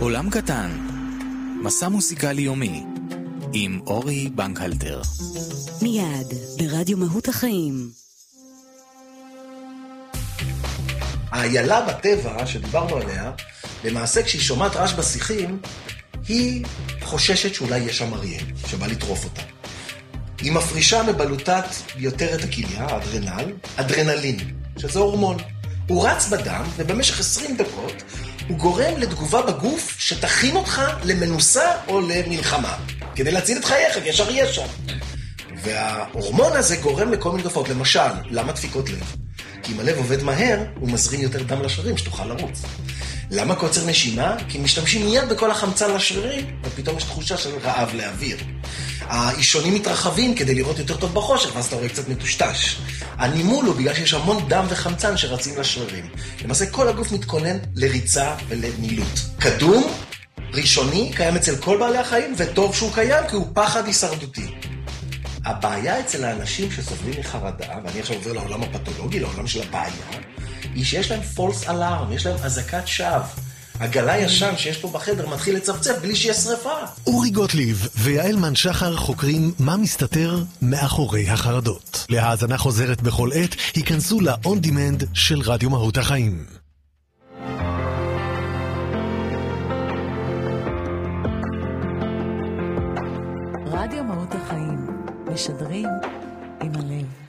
עולם קטן, מסע מוסיקלי יומי, עם אורי בנקהלטר. מיד, ברדיו מהות החיים. האיילה בטבע שדיברנו עליה, למעשה כשהיא שומעת רעש בשיחים, היא חוששת שאולי יש שם אריה, שבא לטרוף אותה. היא מפרישה מבלוטת יותר את הכליה, אדרנלין, שזה הורמון. הוא רץ בדם, ובמשך 20 דקות הוא גורם לתגובה בגוף שתכין אותך למנוסה או למלחמה, כדי להציל את חייך, כי יש אריה שם. וההורמון הזה גורם לכל מיני תופעות. למשל, למה דפיקות לב? כי אם הלב עובד מהר, הוא מזרים יותר דם לשרירים, שתוכל לרוץ. למה קוצר נשימה? כי משתמשים מיד בכל החמצן לשרירים, ופתאום יש תחושה של רעב לאוויר. האישונים מתרחבים כדי לראות יותר טוב בחושך, ואז אתה רואה קצת מטושטש. הנימול הוא בגלל שיש המון דם וחמצן שרצים לשרירים. למעשה כל הגוף מתכונן לריצה ולמילוט. קדום, ראשוני, קיים אצל כל בעלי החיים, וטוב שהוא קיים כי הוא פחד הישרדותי. הבעיה אצל האנשים שסובלים מחרדה, ואני עכשיו עובר לעולם הפתולוגי, לעולם של הבעיה, היא שיש להם false alarm, יש להם אזעקת שווא. הגלה ישן שיש פה בחדר מתחיל לצפצף בלי שיהיה שריפה. אורי גוטליב ויעל מן שחר חוקרים מה מסתתר מאחורי החרדות. להאזנה חוזרת בכל עת, היכנסו ל-on demand של רדיו מהות החיים. רדיו מהות החיים, משדרים עם הלב.